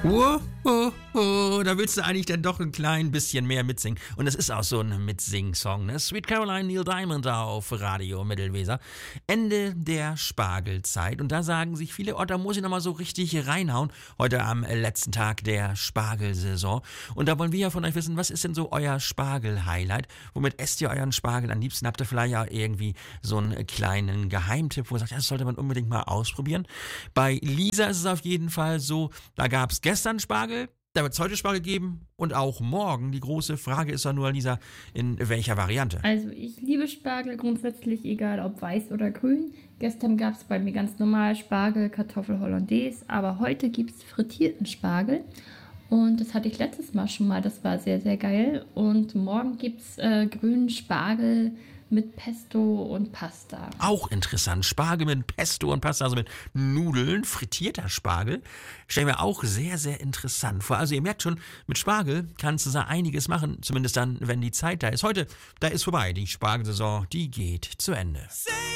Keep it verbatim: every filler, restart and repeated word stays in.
Oh, oh, oh, da willst du eigentlich dann doch ein klein bisschen mehr mitsingen. Und das ist auch so ein Mitsing-Song, ne? Sweet Caroline, Neil Diamond da auf Radio Mittelweser. Ende der Spargelzeit. Und da sagen sich viele, oh, da muss ich nochmal so richtig reinhauen. Heute am letzten Tag der Spargelsaison. Und da wollen wir ja von euch wissen, was ist denn so euer Spargel-Highlight? Womit esst ihr euren Spargel am liebsten? Habt ihr vielleicht ja irgendwie so einen kleinen Geheimtipp, wo ihr sagt, das sollte man unbedingt mal ausprobieren? Bei Lisa ist es auf jeden Fall so, da gab es gestern Spargel, da wird es heute Spargel geben und auch morgen. Die große Frage ist doch nur, Lisa, in welcher Variante? Also ich liebe Spargel grundsätzlich, egal ob weiß oder grün. Gestern gab es bei mir ganz normal Spargel, Kartoffel Hollandaise, aber heute gibt es frittierten Spargel. Und das hatte ich letztes Mal schon mal, das war sehr, sehr geil. Und morgen gibt es äh, grünen Spargel mit Pesto und Pasta. Auch interessant. Spargel mit Pesto und Pasta, also mit Nudeln, frittierter Spargel. Stellen wir auch sehr, sehr interessant vor. Also ihr merkt schon, mit Spargel kannst du da einiges machen, zumindest dann, wenn die Zeit da ist. Heute, da ist vorbei. Die Spargelsaison, die geht zu Ende.